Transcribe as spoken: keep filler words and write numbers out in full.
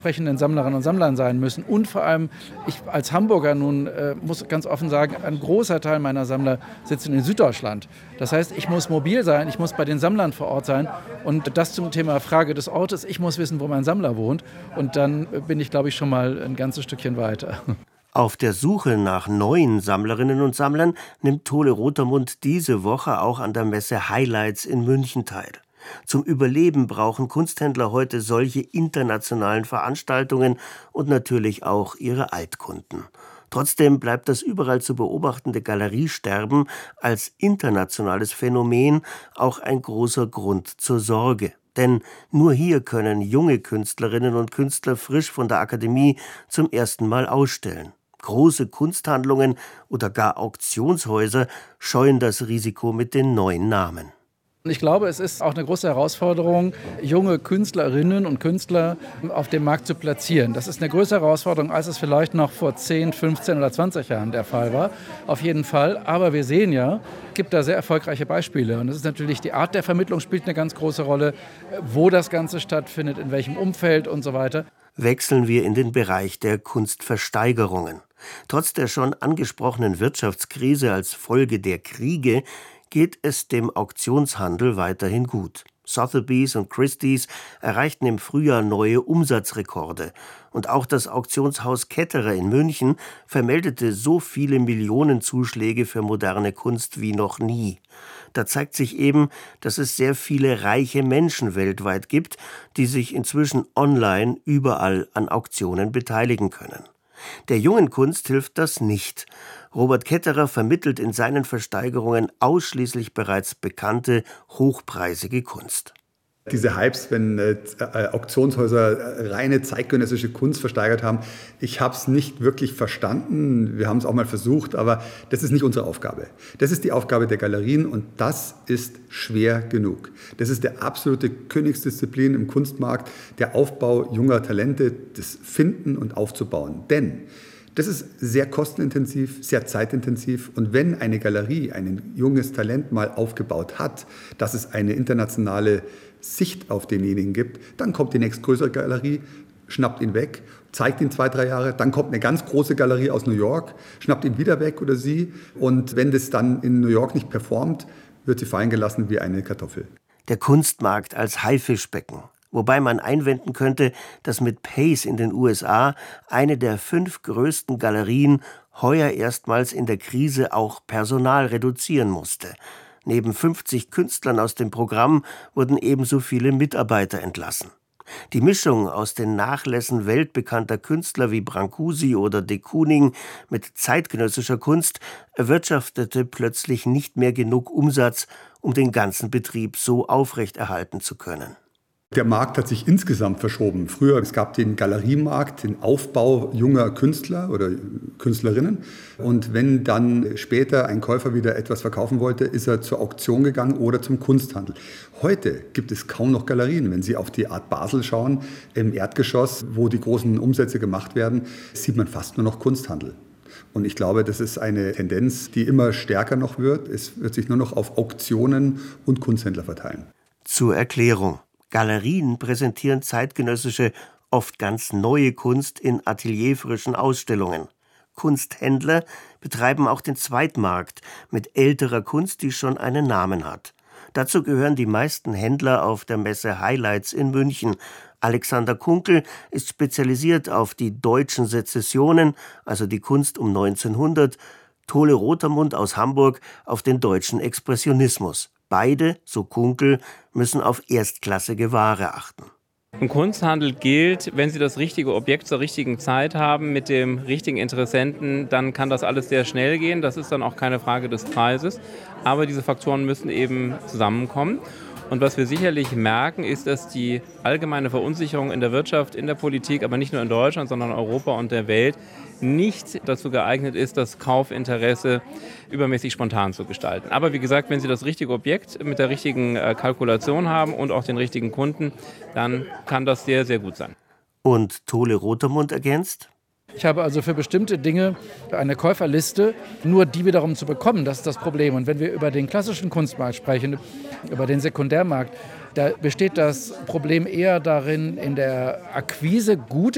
entsprechenden Sammlerinnen und Sammlern sein müssen. Und vor allem, ich als Hamburger nun äh, muss ganz offen sagen, ein großer Teil meiner Sammler sitzen in Süddeutschland. Das heißt, ich muss mobil sein, ich muss bei den Sammlern vor Ort sein. Und das zum Thema Frage des Ortes. Ich muss wissen, wo mein Sammler wohnt. Und dann bin ich, glaube ich, schon mal ein ganzes Stückchen weiter. Auf der Suche nach neuen Sammlerinnen und Sammlern nimmt Tole Rotermund diese Woche auch an der Messe Highlights in München teil. Zum Überleben brauchen Kunsthändler heute solche internationalen Veranstaltungen und natürlich auch ihre Altkunden. Trotzdem bleibt das überall zu beobachtende Galeriesterben als internationales Phänomen auch ein großer Grund zur Sorge. Denn nur hier können junge Künstlerinnen und Künstler frisch von der Akademie zum ersten Mal ausstellen. Große Kunsthandlungen oder gar Auktionshäuser scheuen das Risiko mit den neuen Namen. Ich glaube, es ist auch eine große Herausforderung, junge Künstlerinnen und Künstler auf dem Markt zu platzieren. Das ist eine größere Herausforderung, als es vielleicht noch vor zehn, fünfzehn oder zwanzig Jahren der Fall war. Auf jeden Fall. Aber wir sehen ja, es gibt da sehr erfolgreiche Beispiele. Und das ist natürlich, die Art der Vermittlung spielt eine ganz große Rolle, wo das Ganze stattfindet, in welchem Umfeld und so weiter. Wechseln wir in den Bereich der Kunstversteigerungen. Trotz der schon angesprochenen Wirtschaftskrise als Folge der Kriege geht es dem Auktionshandel weiterhin gut. Sotheby's und Christie's erreichten im Frühjahr neue Umsatzrekorde. Und auch das Auktionshaus Ketterer in München vermeldete so viele Millionen Zuschläge für moderne Kunst wie noch nie. Da zeigt sich eben, dass es sehr viele reiche Menschen weltweit gibt, die sich inzwischen online überall an Auktionen beteiligen können. Der jungen Kunst hilft das nicht. Robert Ketterer vermittelt in seinen Versteigerungen ausschließlich bereits bekannte, hochpreisige Kunst. Diese Hypes, wenn äh, Auktionshäuser reine zeitgenössische Kunst versteigert haben, ich habe es nicht wirklich verstanden. Wir haben es auch mal versucht, aber das ist nicht unsere Aufgabe. Das ist die Aufgabe der Galerien und das ist schwer genug. Das ist der absolute Königsdisziplin im Kunstmarkt, der Aufbau junger Talente, das Finden und aufzubauen. Denn das ist sehr kostenintensiv, sehr zeitintensiv. Und wenn eine Galerie ein junges Talent mal aufgebaut hat, dass es eine internationale Sicht auf denjenigen gibt, dann kommt die nächstgrößere Galerie, schnappt ihn weg, zeigt ihn zwei, drei Jahre, dann kommt eine ganz große Galerie aus New York, schnappt ihn wieder weg oder sie. Und wenn das dann in New York nicht performt, wird sie fallen gelassen wie eine Kartoffel. Der Kunstmarkt als Haifischbecken. Wobei man einwenden könnte, dass mit Pace in den U S A eine der fünf größten Galerien heuer erstmals in der Krise auch Personal reduzieren musste. Neben fünfzig Künstlern aus dem Programm wurden ebenso viele Mitarbeiter entlassen. Die Mischung aus den Nachlässen weltbekannter Künstler wie Brancusi oder de Kooning mit zeitgenössischer Kunst erwirtschaftete plötzlich nicht mehr genug Umsatz, um den ganzen Betrieb so aufrechterhalten zu können. Der Markt hat sich insgesamt verschoben. Früher es gab den Galeriemarkt, den Aufbau junger Künstler oder Künstlerinnen. Und wenn dann später ein Käufer wieder etwas verkaufen wollte, ist er zur Auktion gegangen oder zum Kunsthandel. Heute gibt es kaum noch Galerien. Wenn Sie auf die Art Basel schauen, im Erdgeschoss, wo die großen Umsätze gemacht werden, sieht man fast nur noch Kunsthandel. Und ich glaube, das ist eine Tendenz, die immer stärker noch wird. Es wird sich nur noch auf Auktionen und Kunsthändler verteilen. Zur Erklärung. Galerien präsentieren zeitgenössische, oft ganz neue Kunst in atelierfrischen Ausstellungen. Kunsthändler betreiben auch den Zweitmarkt mit älterer Kunst, die schon einen Namen hat. Dazu gehören die meisten Händler auf der Messe Highlights in München. Alexander Kunkel ist spezialisiert auf die deutschen Sezessionen, also die Kunst um neunzehnhundert, Tole Rotermund aus Hamburg auf den deutschen Expressionismus. Beide, so Kunkel, müssen auf erstklassige Ware achten. Im Kunsthandel gilt, wenn Sie das richtige Objekt zur richtigen Zeit haben, mit dem richtigen Interessenten, dann kann das alles sehr schnell gehen. Das ist dann auch keine Frage des Preises. Aber diese Faktoren müssen eben zusammenkommen. Und was wir sicherlich merken, ist, dass die allgemeine Verunsicherung in der Wirtschaft, in der Politik, aber nicht nur in Deutschland, sondern in Europa und der Welt, nicht dazu geeignet ist, das Kaufinteresse übermäßig spontan zu gestalten. Aber wie gesagt, wenn Sie das richtige Objekt mit der richtigen Kalkulation haben und auch den richtigen Kunden, dann kann das sehr, sehr gut sein. Und Tole Rotermund ergänzt? Ich habe also für bestimmte Dinge eine Käuferliste, nur die wiederum zu bekommen, das ist das Problem. Und wenn wir über den klassischen Kunstmarkt sprechen, über den Sekundärmarkt, da besteht das Problem eher darin, in der Akquise gute